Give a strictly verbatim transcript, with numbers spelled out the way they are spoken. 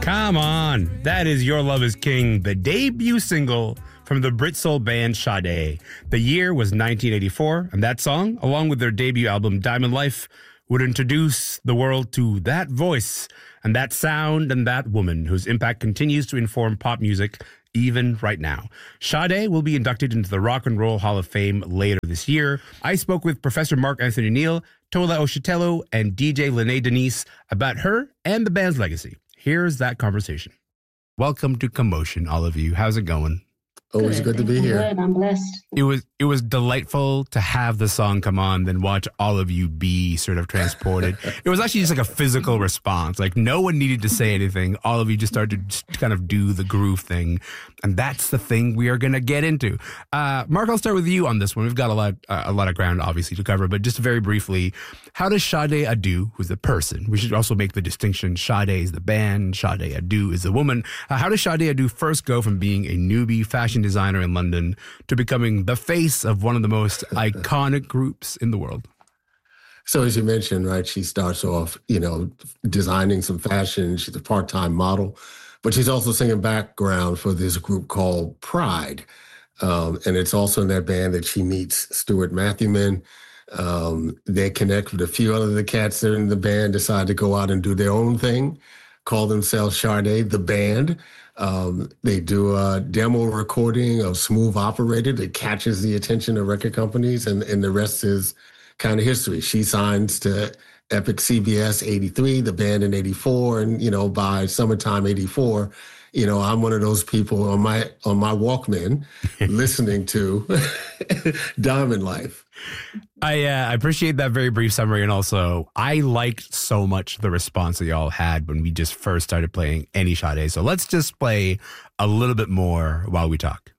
Come on. That is Your Love is King, the debut single from the Brit Soul band Sade. The year was nineteen eighty-four, and that song, along with their debut album Diamond Life, would introduce the world to that voice and that sound and that woman whose impact continues to inform pop music even right now. Sade will be inducted into the Rock and Roll Hall of Fame later this year. I spoke with Professor Mark Anthony Neal, Tola Oshitelo, and D J Lene Denise about her and the band's legacy. Here's that conversation. Welcome to Commotion, all of you. How's it going? Always good, good to be here. Good. I'm blessed. It was it was delightful to have the song come on, then watch all of you be sort of transported. It was actually just like a physical response. Like no one needed to say anything. All of you just started to just kind of do the groove thing, and that's the thing we are going to get into. Uh, Mark, I'll start with you on this one. We've got a lot uh, a lot of ground obviously to cover, but just very briefly, how does Sade Adu, who's the person? We should also make the distinction: Sade is the band, Sade Adu is the woman. Uh, how does Sade Adu first go from being a newbie fashion designer in London to becoming the face of one of the most iconic groups in the world? So as you mentioned, right, she starts off, you know, designing some fashion. She's a part-time model, but she's also singing background for this group called Pride. Um, and it's also in that band that she meets Stuart Matthewman. Um, they connect with a few other of the cats that are in the band, decide to go out and do their own thing, call themselves Sade, the band. Um, they do a demo recording of Smooth Operator that catches the attention of record companies, and, and the rest is kind of history. She signs to Epic C B S eighty-three, the band in eighty-four, and, you know, by summertime eighty-four, you know, I'm one of those people on my on my Walkman listening to Diamond Life. I uh, I appreciate that very brief summary, and also I liked so much the response that y'all had when we just first started playing any Sade. So let's just play a little bit more while we talk.